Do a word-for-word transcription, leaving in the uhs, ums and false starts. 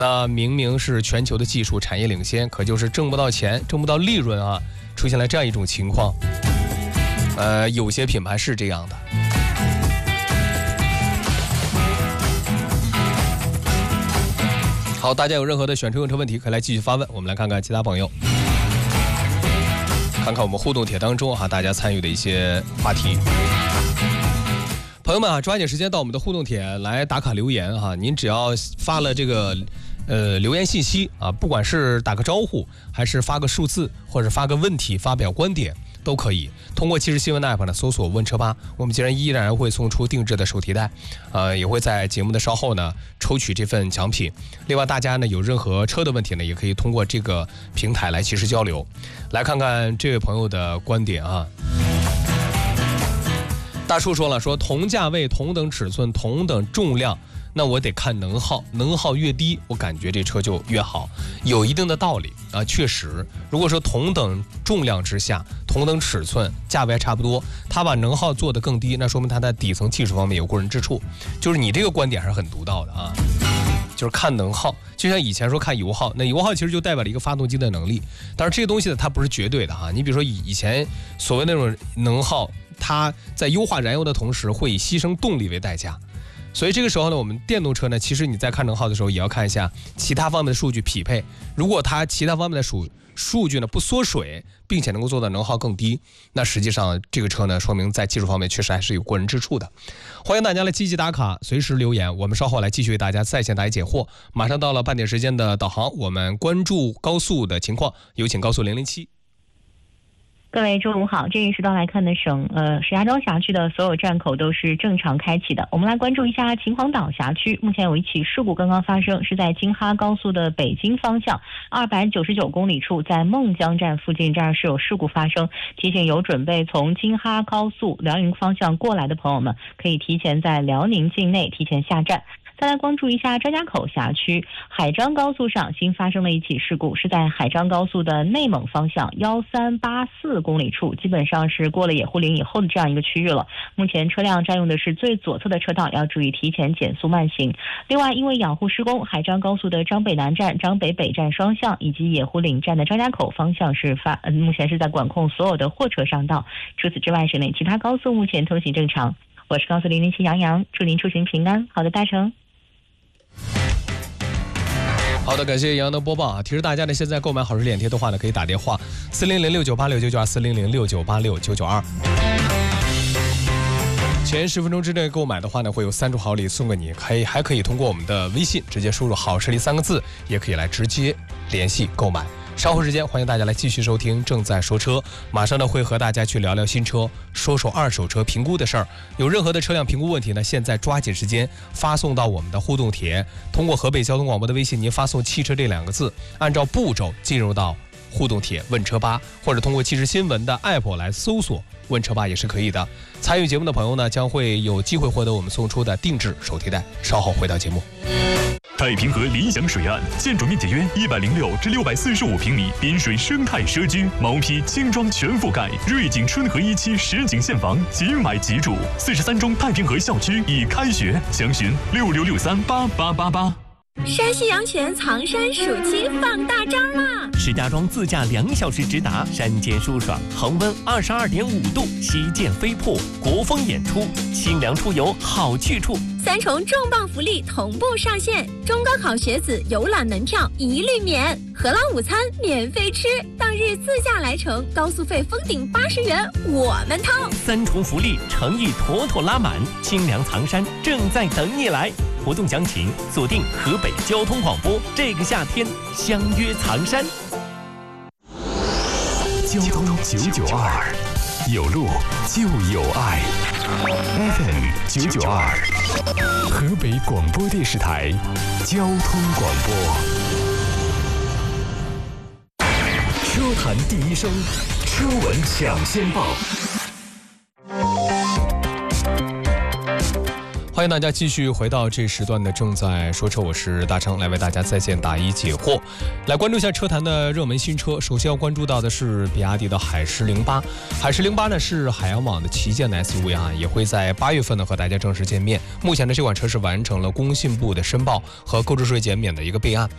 那明明是全球的技术产业领先，可就是挣不到钱，挣不到利润啊，出现了这样一种情况。呃，有些品牌是这样的。好，大家有任何的选车用车问题，可以来继续发问。我们来看看其他朋友，看看我们互动帖当中哈，大家参与的一些话题。朋友们啊，抓紧时间到我们的互动帖来打卡留言哈。您只要发了这个呃留言信息啊，不管是打个招呼，还是发个数字，或者发个问题，发表观点。都可以通过汽车新闻的 app 呢搜索问车吧，我们既然依然会送出定制的手提袋，呃，也会在节目的稍后呢抽取这份奖品。另外，大家呢有任何车的问题呢，也可以通过这个平台来及时交流。来看看这位朋友的观点啊。大树说了，说同价位、同等尺寸、同等重量，那我得看能耗，能耗越低，我感觉这车就越好，有一定的道理啊。确实，如果说同等重量之下，同等尺寸，价位还差不多，他把能耗做得更低，那说明他在底层技术方面有过人之处。就是你这个观点还是很独到的啊。就是看能耗，就像以前说看油耗，那油耗其实就代表了一个发动机的能力，但是这些东西呢，它不是绝对的哈。你比如说以以前所谓那种能耗，它在优化燃油的同时，会以牺牲动力为代价。所以这个时候呢，我们电动车呢，其实你在看能耗的时候，也要看一下其他方面的数据匹配。如果它其他方面的数数据呢不缩水，并且能够做到能耗更低，那实际上这个车呢，说明在技术方面确实还是有过人之处的。欢迎大家来积极打卡，随时留言，我们稍后来继续为大家在线答疑解惑。马上到了半点时间的导航，我们关注高速的情况，有请高速零零七。 各位中午好，这一时段来看的省呃石家庄辖区的所有站口都是正常开启的。我们来关注一下秦皇岛辖区，目前有一起事故刚刚发生，是在京哈高速的北京方向二百九十九公里处，在孟江站附近，这儿是有事故发生。提醒有准备从京哈高速辽宁方向过来的朋友们，可以提前在辽宁境内提前下站。再来关注一下张家口辖区海张高速上新发生了一起事故，是在海张高速的内蒙方向一三八四公里处，基本上是过了野狐岭以后的这样一个区域了。目前车辆占用的是最左侧的车道，要注意提前减速慢行。另外，因为养护施工，海张高速的张北南站、张北北站双向以及野狐岭站的张家口方向是发、呃、目前是在管控所有的货车上道。除此之外，省内其他高速目前通行正常。我是高速零零七杨洋，祝您出行平安，好的大成。 好的，感谢杨洋的播报啊！提示大家呢，现在购买好事脸贴的话呢，可以打电话四零零六九八六九九二四零零六九八六九九二。前十分钟之内购买的话呢，会有三种好礼送给你，可以还可以通过我们的微信直接输入“好视力”三个字，也可以来直接联系购买。稍后时间，欢迎大家来继续收听正在说车，马上呢会和大家去聊聊新车，说说二手车评估的事儿。有任何的车辆评估问题呢，现在抓紧时间发送到我们的互动帖，通过河北交通广播的微信，您发送汽车这两个字，按照步骤进入到互动帖问车吧，或者通过汽车新闻的 app 来搜索问车吧也是可以的。参与节目的朋友呢，将会有机会获得我们送出的定制手提袋。稍后回到节目。 太平河理想水岸，建筑面积约一百零六至六百四十五平米，滨水生态社区，毛坯轻装全覆盖，瑞景春和一期实景现房，即买即住。四十三中太平河校区已开学，详询六六六三八八八八。 山西阳泉藏山暑期放大招啦！ 石家庄自驾两小时直达，山间舒爽，恒温二十二点五度，旗舰飞瀑，国风演出，清凉出游好去处。 三重重磅福利同步上线，中高考学子游览门票一律免，荷兰午餐免费吃，当日自驾来程高速费封顶八十元，我们掏。 三重福利诚意妥妥拉满，清凉藏山正在等你来。活动详情锁定河北交通广播，这个夏天相约藏山。 交通九九二，有路就有爱。F M 九九二，河北广播电视台交通广播。车坛第一声，车闻抢先报。 欢迎大家继续回到这时段的正在说车，我是大成，来为大家在线答疑解惑，来关注一下车坛的热门新车。首先要关注到的是比亚迪的海狮零八，海狮零八呢是海洋网的旗舰的 S U V 啊，也会在八月份呢和大家正式见面。目前呢这款车是完成了工信部的申报和购置税减免的一个备案，